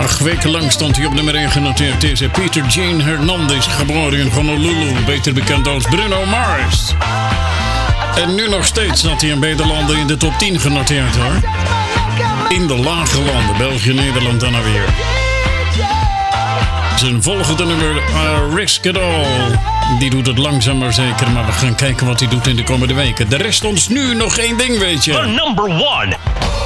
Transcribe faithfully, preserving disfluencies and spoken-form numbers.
Acht weken lang stond hij op nummer één genoteerd. Deze Peter Jane Hernandez, geboren in Honolulu, beter bekend als Bruno Mars. En nu nog steeds zat hij in beide landen in de top tien genoteerd, hoor. In de lage landen, België, Nederland dan alweer. Zijn volgende nummer, uh, Risk It All. Die doet het langzaam maar zeker, maar we gaan kijken wat hij doet in de komende weken. De rest ons nu nog één ding, weet je. The number one.